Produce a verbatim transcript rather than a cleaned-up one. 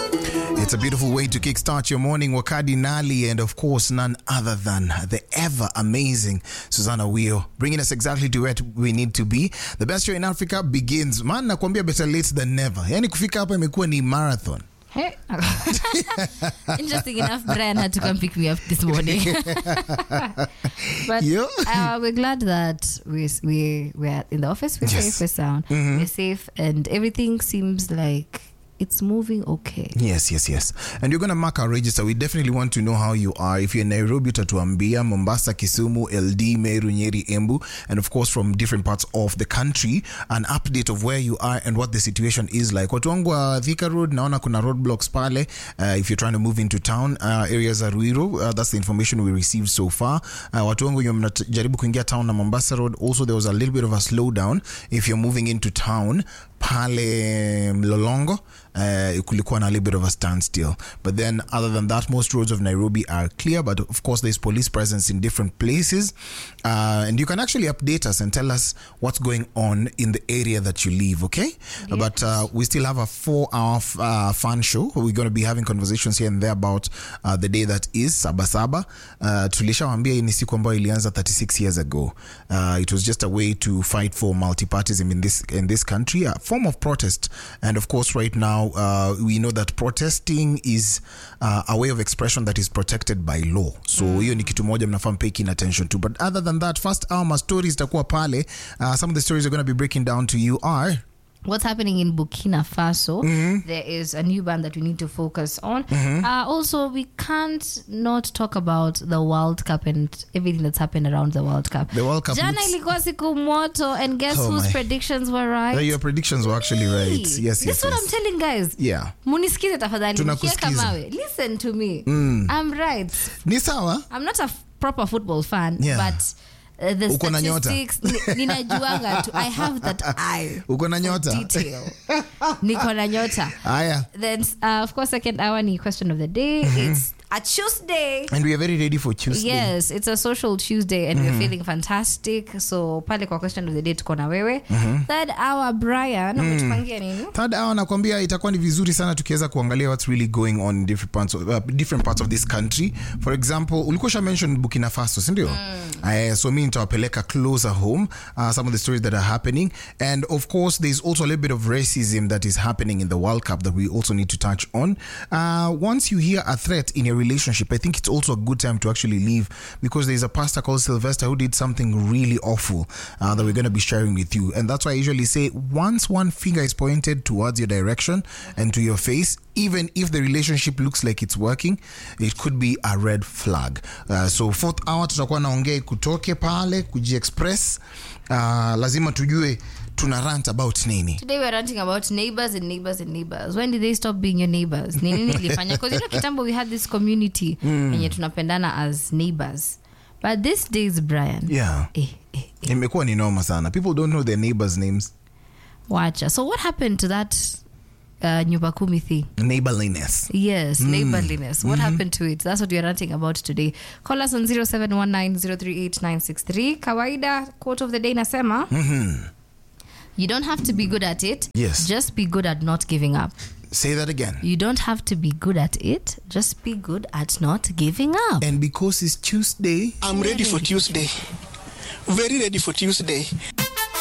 It's a beautiful way to kickstart your morning. Wakadi Nali, and of course, none other than the ever amazing Susanna Wio, bringing us exactly to where we need to be. The best show in Africa begins. Man, nakwambia better late than never. Yani kufika hapa imekuwa ni marathon. Hey. Interesting enough, Brian had to come pick me up this morning. But uh, we're glad that we we we're in the office. We're yes. safe, we're sound, mm-hmm. we're safe, and everything seems like it's moving okay. Yes, yes, yes. And you're going to mark our register. We definitely want to know how you are. If you're in Nairobi, Tatuambia, Mombasa, Kisumu, L D, Meru, Nyeri, Embu, and of course from different parts of the country, an update of where you are and what the situation is like. Watu wangu wa Thika Road, naona kuna roadblocks pale. Uh, if you're trying to move into town, uh, areas are Ruiru. Uh, that's the information we received so far. Uh, watu wangu wenye mnajaribu kuingia town na Mombasa Road, also there was a little bit of a slowdown if you're moving into town. Pale Mlolongo, uh, kulikuwa na a little bit of a standstill. But then other than that, most roads of Nairobi are clear. But of course, there's police presence in different places. Uh, and you can actually update us and tell us what's going on in the area that you live, okay? Yes. But uh, we still have a four-hour uh, fun show. We're going to be having conversations here and there about uh, the day that is, Saba Saba. Uh, tulishawambia hii ni siku ambayo ilianza thirty-six years ago. Uh, it was just a way to fight for multipartyism in this, in this country. Uh, form of protest, and of course right now uh, we know that protesting is uh, a way of expression that is protected by law, so hiyo mm. ni kitu moja mnafaa paying attention to. But other than that, first hour my stories takuwa pale. Uh, some of the stories are going to be breaking down to you are what's happening in Burkina Faso. Mm-hmm. There is a new band that we need to focus on. Mm-hmm. Uh, also, we can't not talk about the World Cup and everything that's happened around the World Cup. The World Cup. Jana ilikuwa siku moto, and guess oh whose my. predictions were right? Yeah, your predictions were actually right. Yes, yes. This is what yes. I'm telling guys. Yeah. Munisikize tafadhali. Tunakusikiza. Listen to me. Mm. I'm right. Ni sawa. I'm not a f- proper football fan, yeah. but Uh, the Uko na statistics ninajuanga tu. I have that eye. Uko na nyota. Detail. Niko na nyota. Aya. Then uh, of course second hour ni question of the day. Mm-hmm. It's a Tuesday. And we are very ready for Tuesday. Yes, it's a social Tuesday and mm-hmm. we're feeling fantastic. So pale kwa question of the day tuko na wewe. Mm-hmm. Third hour Brian, umetupangia nini? Third hour nakwambia itakuwa ni vizuri sana tukiweza kuangalia what's really going on in different parts of, uh, different parts of this country. For example, ulikosha mention Burkina Faso, si ndio? Mm. Uh, so me nitawapeleka closer home, uh, some of the stories that are happening. And of course, there's also a little bit of racism that is happening in the World Cup that we also need to touch on. Uh, once you hear a threat in your relationship, I think it's also a good time to actually leave, because there's a pastor called Sylvester who did something really awful uh, that we're going to be sharing with you. And that's why I usually say, once one finger is pointed towards your direction and to your face, even if the relationship looks like it's working, it could be a red flag. Uh, so fourth hour tutakuwa naongea kutoke pale kuji express. Uh, lazima tujue tuna rant about nini. Today we're ranting about neighbors and neighbors and neighbors. When did they stop being your neighbors? Nini nilifanya? Because you know kitambo we had this community mm. yenye tunapendana as neighbors. But these days, Brian. Yeah. Eh, eh, eh. Imekuwa ni noma sana. People don't know their neighbors' names. Wacha. So what happened to that uh, nyumba kumi thing? Neighborliness. Yes, mm. neighborliness. What mm-hmm. happened to it? That's what we're ranting about today. Call us on zero seven one nine zero three eight nine six three. Kawaida, quote of the day nasema. Mm-hmm. You don't have to be good at it. Yes. Just be good at not giving up. Say that again. You don't have to be good at it. Just be good at not giving up. And because it's Tuesday, I'm ready for Tuesday. Very ready for Tuesday.